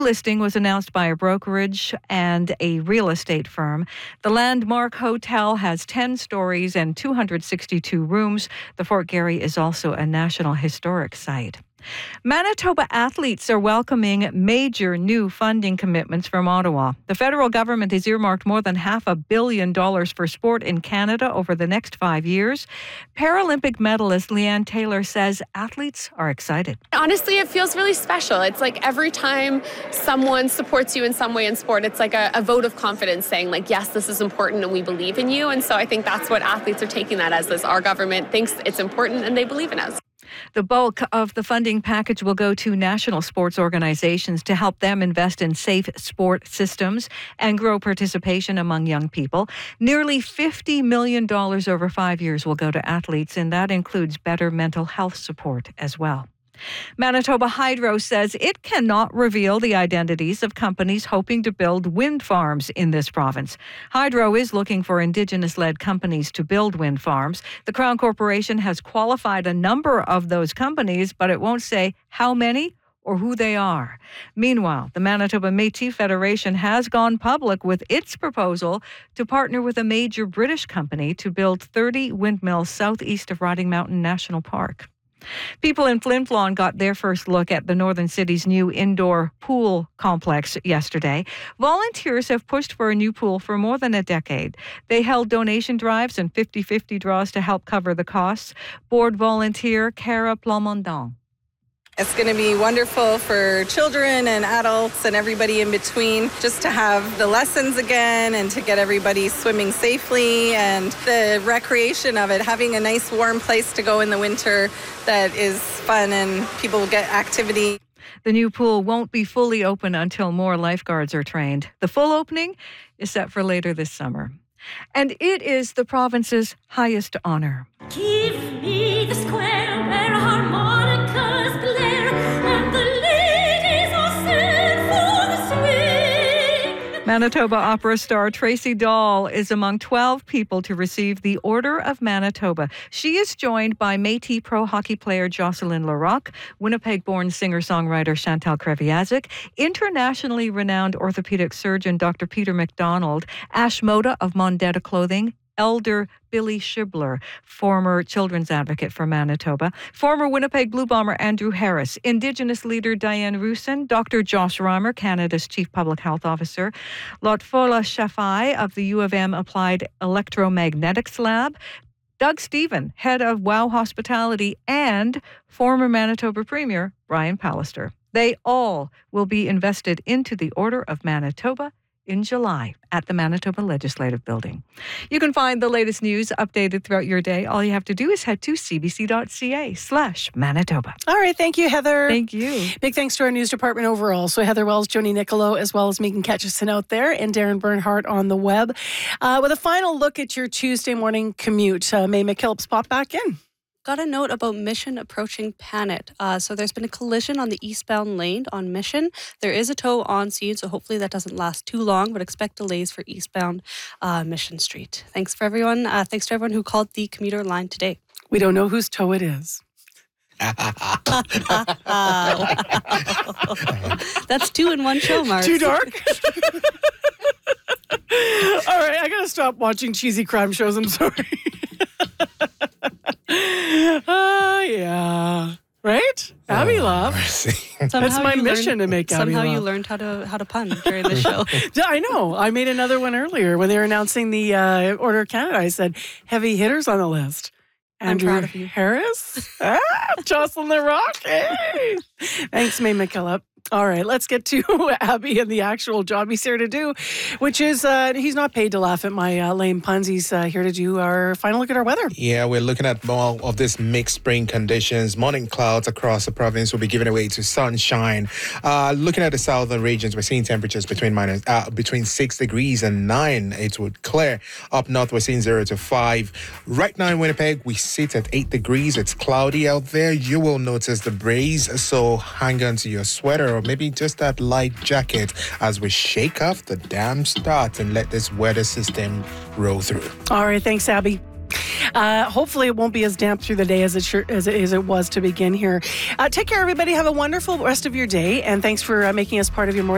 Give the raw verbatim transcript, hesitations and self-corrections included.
Listing was announced by a brokerage and a real estate firm. The Landmark Hotel has ten stories and two hundred sixty-two rooms. The Fort Garry is also a National Historic Site. Manitoba athletes are welcoming major new funding commitments from Ottawa. The federal government has earmarked more than half a billion dollars for sport in Canada over the next five years. Paralympic medalist Leanne Taylor says athletes are excited. Honestly, it feels really special. It's like every time someone supports you in some way in sport, it's like a, a vote of confidence saying like, yes, this is important and we believe in you. And so I think that's what athletes are taking that as, is our government thinks it's important and they believe in us. The bulk of the funding package will go to national sports organizations to help them invest in safe sport systems and grow participation among young people. Nearly fifty million dollars over five years will go to athletes, and that includes better mental health support as well. Manitoba Hydro says it cannot reveal the identities of companies hoping to build wind farms in this province. Hydro is looking for Indigenous-led companies to build wind farms. The Crown Corporation has qualified a number of those companies, but it won't say how many or who they are. Meanwhile, the Manitoba Métis Federation has gone public with its proposal to partner with a major British company to build thirty windmills southeast of Riding Mountain National Park. People in Flin Flon got their first look at the Northern City's new indoor pool complex yesterday. Volunteers have pushed for a new pool for more than a decade. They held donation drives and fifty-fifty draws to help cover the costs. Board volunteer Cara Plamondon. It's going to be wonderful for children and adults and everybody in between, just to have the lessons again and to get everybody swimming safely and the recreation of it, having a nice warm place to go in the winter that is fun and people will get activity. The new pool won't be fully open until more lifeguards are trained. The full opening is set for later this summer. And it is the province's highest honor. Give me the square where harmonicas blare and the ladies all sing for the swing. Manitoba opera star Tracy Dahl is among twelve people to receive the Order of Manitoba. She is joined by Métis pro hockey player Jocelyn Larocque, Winnipeg-born singer-songwriter Chantal Kreviazuk, internationally renowned orthopedic surgeon Doctor Peter McDonald, Ash Moda of Mondetta Clothing, Elder Billy Shibler, former children's advocate for Manitoba, former Winnipeg Blue Bomber Andrew Harris, Indigenous leader Diane Roussin, Doctor Josh Reimer, Canada's Chief Public Health Officer, Lotfola Shafai of the U of M Applied Electromagnetics Lab, Doug Stephen, head of WOW Hospitality, and former Manitoba Premier Brian Pallister. They all will be invested into the Order of Manitoba in July at the Manitoba Legislative Building. You can find the latest news updated throughout your day. All you have to do is head to cbc.ca slash Manitoba. All right. Thank you, Heather. Thank you. Big thanks to our news department overall. So Heather Wells, Joni Nicolo, as well as Megan Ketchison out there, and Darren Bernhardt on the web. Uh, with a final look at your Tuesday morning commute, uh, May McKillop's pop back in. Got a note about Mission approaching Panet. Uh, so there's been a collision on the eastbound lane on Mission. There is a tow on scene, so hopefully that doesn't last too long, but expect delays for eastbound uh, Mission Street. Thanks for everyone. Uh, thanks to everyone who called the commuter line today. We don't know whose tow it is. That's two in one show, Mark. Too dark? All right, I gotta stop watching cheesy crime shows. I'm sorry. Ah, uh, yeah. Right? Oh, Abby Love. That's my mission learned, to make Abby somehow laugh. Somehow you learned how to how to pun during the show. I know. I made another one earlier when they were announcing the uh, Order of Canada. I said, heavy hitters on the list. Andrew I'm proud of you. Harris? ah, Jocelyn Larocque. Hey. Thanks, May McKillop. All right, let's get to Abby and the actual job he's here to do, which is uh, he's not paid to laugh at my uh, lame puns. He's uh, here to do our final look at our weather. Yeah, we're looking at more of this mixed spring conditions. Morning clouds across the province will be giving way to sunshine. Uh, looking at the southern regions, we're seeing temperatures between minus uh, between six degrees and nine. It would clear. Up north, we're seeing zero to five. Right now in Winnipeg, we sit at eight degrees. It's cloudy out there. You will notice the breeze, so hang on to your sweater or maybe just that light jacket as we shake off the damn start and let this weather system roll through. All right, thanks, Abby. Uh, hopefully it won't be as damp through the day as it sure, as, it, as it was to begin here. Uh, take care, everybody. Have a wonderful rest of your day, and thanks for uh, making us part of your morning.